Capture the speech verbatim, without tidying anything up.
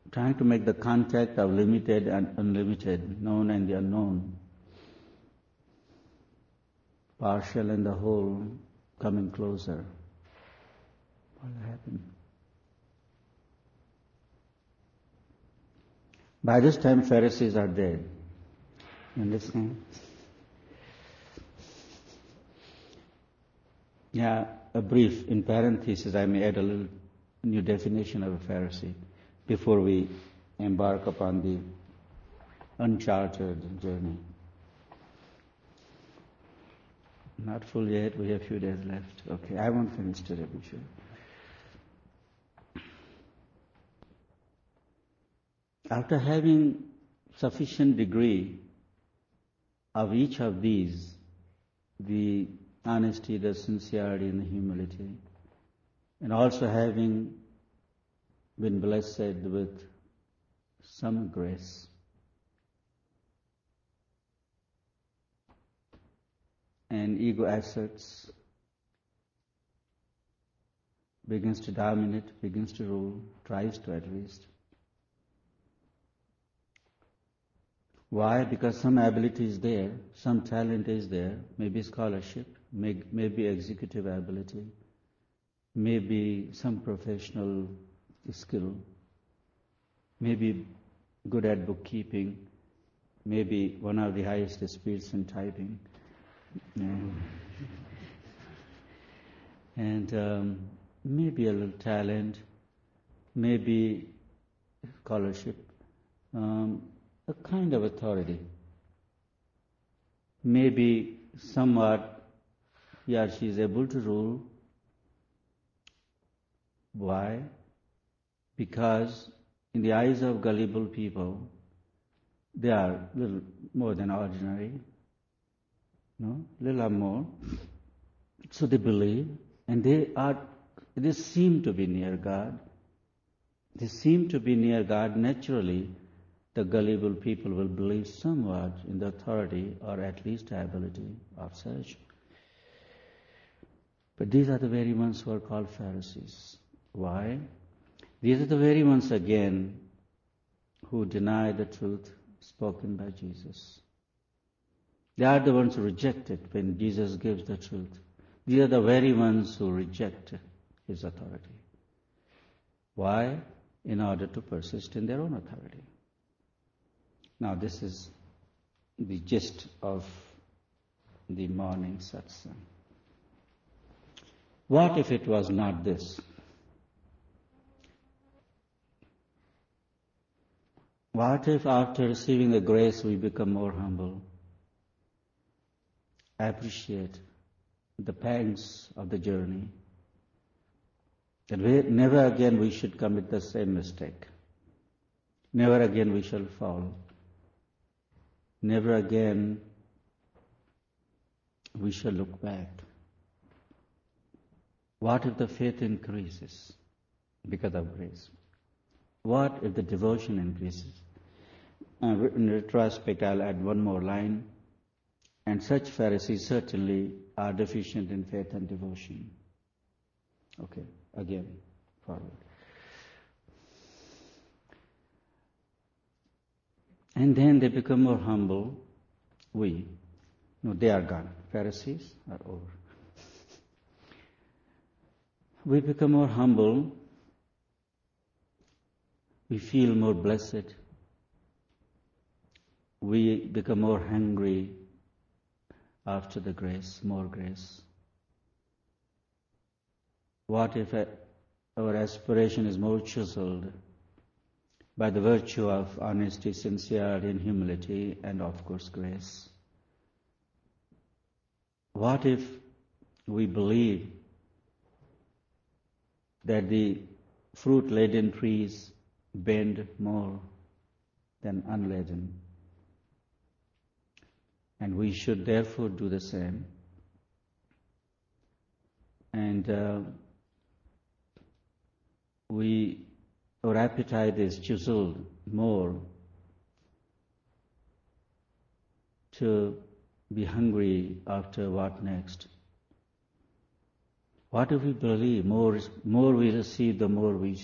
trying to make the contact of limited and unlimited, known and the unknown, partial and the whole coming closer. What will happen? By this time, Pharisees are dead. You understand? Yeah, a brief, in parenthesis, I may add a little new definition of a Pharisee before we embark upon the uncharted journey. Not full yet, we have a few days left. Okay, I won't finish today, be sure. After having sufficient degree of each of these, the honesty, the sincerity, and the humility, and also having been blessed with some grace, and ego asserts, begins to dominate, begins to rule, tries to at least. Why? Because some ability is there, some talent is there, maybe scholarship, may, maybe executive ability, maybe some professional skill, maybe good at bookkeeping, maybe one of the highest speeds in typing, and, and um, maybe a little talent, maybe scholarship, um, a kind of authority. Maybe somewhat he or she is able to rule. Why? Because in the eyes of gullible people, they are a little more than ordinary, no, little or more. So they believe, and they are, they seem to be near God. They seem to be near God naturally. The gullible people will believe somewhat in the authority or at least ability of such. But these are the very ones who are called Pharisees. Why? These are the very ones again who deny the truth spoken by Jesus. They are the ones who reject it when Jesus gives the truth. These are the very ones who reject His authority. Why? In order to persist in their own authority. Now this is the gist of the morning satsang. What if it was not this? What if after receiving the grace we become more humble, appreciate the pangs of the journey, that we, never again we should commit the same mistake, never again we shall fall, never again we shall look back. What if the faith increases because of grace? What if the devotion increases? Uh, in retrospect, I'll add one more line. And such Pharisees certainly are deficient in faith and devotion. Okay, again, forward. And then they become more humble. We, no, they are gone. Pharisees are over. We become more humble. We feel more blessed. We become more hungry after the grace, more grace. What if our aspiration is more chiseled by the virtue of honesty, sincerity, and humility, and of course grace? What if we believe that the fruit-laden trees bend more than unladen, and we should therefore do the same? And uh, we, our appetite is chiseled more to be hungry after what next? What if we believe more, more we receive, the more we